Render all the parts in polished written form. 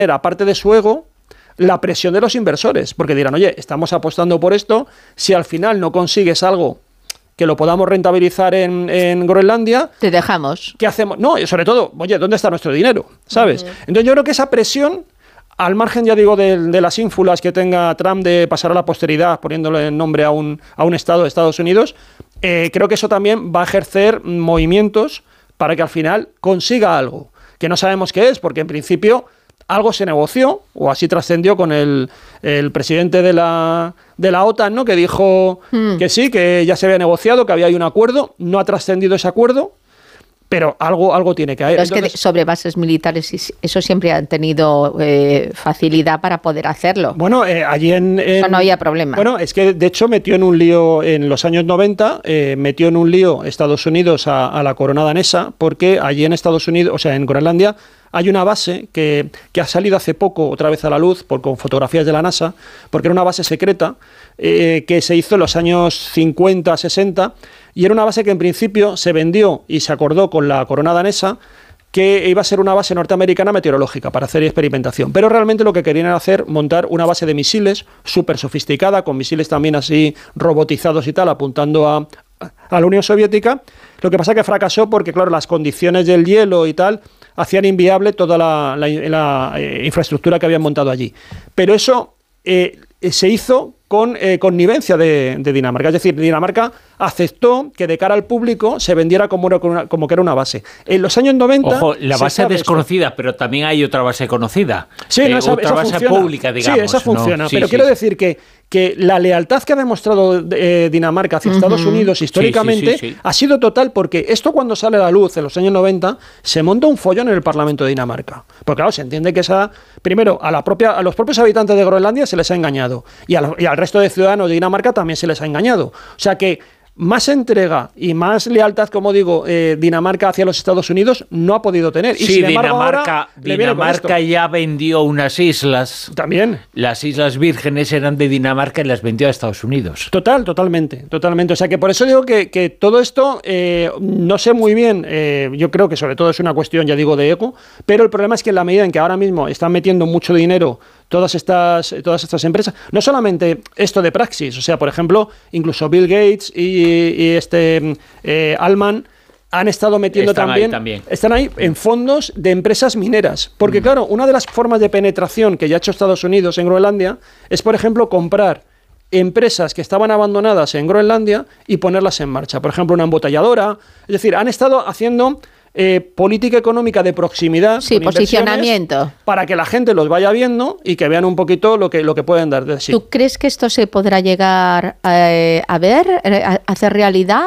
aparte de su ego, la presión de los inversores, porque dirán, oye, estamos apostando por esto, si al final no consigues algo que lo podamos rentabilizar en Groenlandia, te dejamos. ¿Qué hacemos? No, y sobre todo, oye, ¿dónde está nuestro dinero? ¿Sabes? Entonces yo creo que esa presión, al margen, ya digo, de las ínfulas que tenga Trump de pasar a la posteridad poniéndole el nombre a un estado de Estados Unidos, creo que eso también va a ejercer movimientos para que al final consiga algo, que no sabemos qué es, porque en principio algo se negoció, o así trascendió con el presidente de la OTAN, ¿no? Que dijo que sí, que ya se había negociado, que había un acuerdo, no ha trascendido ese acuerdo, pero algo tiene que haber. Pero es que sobre bases militares, eso siempre han tenido facilidad para poder hacerlo. Bueno, allí eso no había problema. Bueno, es que de hecho metió en un lío en los años 90, metió en un lío Estados Unidos a la corona danesa, porque allí en Estados Unidos, o sea, en Groenlandia, hay una base que ha salido hace poco otra vez a la luz con fotografías de la NASA, porque era una base secreta que se hizo en los años 50, 60, y era una base que en principio se vendió y se acordó con la corona danesa que iba a ser una base norteamericana meteorológica para hacer experimentación. Pero realmente lo que querían era montar una base de misiles súper sofisticada, con misiles también así robotizados y tal, apuntando a la Unión Soviética. Lo que pasa es que fracasó porque, claro, las condiciones del hielo y tal hacían inviable toda la infraestructura que habían montado allí. Pero eso se hizo con connivencia de Dinamarca. Es decir, Dinamarca aceptó que de cara al público se vendiera como que era una base. En los años 90... Ojo, la base desconocida, esto. Pero también hay otra base conocida. Sí, otra base funciona. Pública, digamos. Sí, esa funciona. ¿No? Pero quiero decir que la lealtad que ha demostrado Dinamarca hacia Estados Unidos históricamente ha sido total, porque esto cuando sale a la luz en los años 90 se monta un follón en el Parlamento de Dinamarca. Porque claro, se entiende que primero a los propios habitantes de Groenlandia se les ha engañado y al resto de ciudadanos de Dinamarca también se les ha engañado. O sea que más entrega y más lealtad, como digo, Dinamarca hacia los Estados Unidos no ha podido tener. Y sí, sin embargo, Dinamarca ya vendió unas islas. También. Las Islas Vírgenes eran de Dinamarca y las vendió a Estados Unidos. Totalmente. O sea que por eso digo que todo esto, no sé muy bien, yo creo que sobre todo es una cuestión, ya digo, de ego, pero el problema es que en la medida en que ahora mismo están metiendo mucho dinero todas estas empresas, no solamente esto de Praxis, o sea, por ejemplo, incluso Bill Gates y Allman han estado metiendo están ahí en fondos de empresas mineras, porque claro, una de las formas de penetración que ya ha hecho Estados Unidos en Groenlandia es, por ejemplo, comprar empresas que estaban abandonadas en Groenlandia y ponerlas en marcha, por ejemplo, una embotelladora. Es decir, han estado haciendo política económica de proximidad, posicionamiento, para que la gente los vaya viendo y que vean un poquito lo que pueden dar de sí. ¿Tú crees que esto se podrá llegar a ver, a hacer realidad?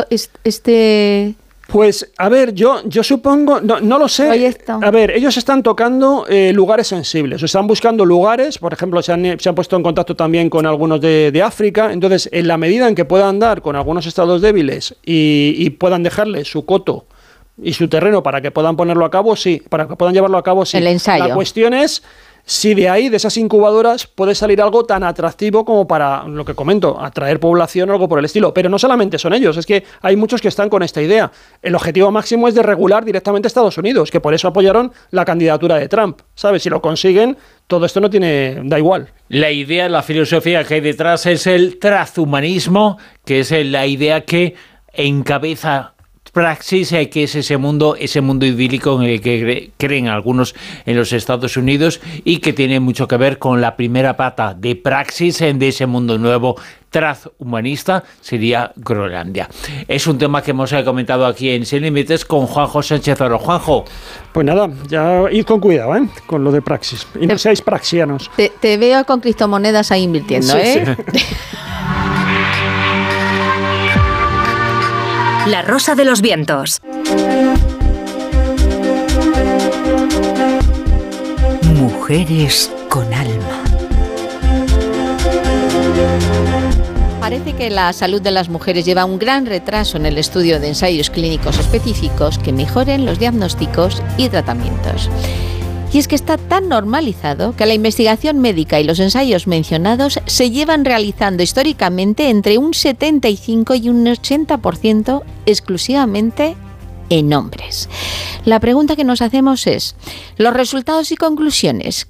Pues, a ver, yo supongo, no lo sé. Proyecto. A ver, ellos están tocando lugares sensibles, están buscando lugares, por ejemplo, se han puesto en contacto también con algunos de África. Entonces, en la medida en que puedan dar con algunos estados débiles y puedan dejarle su coto y su terreno para que puedan ponerlo a cabo, sí, para que puedan llevarlo a cabo, sí. El ensayo. La cuestión es si de ahí, de esas incubadoras, puede salir algo tan atractivo como para, lo que comento, atraer población o algo por el estilo. Pero no solamente son ellos, es que hay muchos que están con esta idea. El objetivo máximo es de regular directamente a Estados Unidos, que por eso apoyaron la candidatura de Trump, ¿sabes? Si lo consiguen, todo esto da igual. La idea, la filosofía que hay detrás es el transhumanismo, que es la idea que encabeza Praxis, que es ese mundo idílico en el que creen algunos en los Estados Unidos y que tiene mucho que ver con la primera pata de Praxis, de ese mundo nuevo transhumanista, sería Groenlandia. Es un tema que hemos comentado aquí en Sin Límites con Juanjo Sánchez Oro. Juanjo. Pues nada, ya id con cuidado, con lo de Praxis. Y no seáis praxianos. Te veo con criptomonedas ahí invirtiendo, sí. La Rosa de los Vientos. Mujeres con alma. Parece que la salud de las mujeres lleva un gran retraso en el estudio de ensayos clínicos específicos que mejoren los diagnósticos y tratamientos. Y es que está tan normalizado que la investigación médica y los ensayos mencionados se llevan realizando históricamente entre un 75 y un 80% exclusivamente en hombres. La pregunta que nos hacemos es, ¿los resultados y conclusiones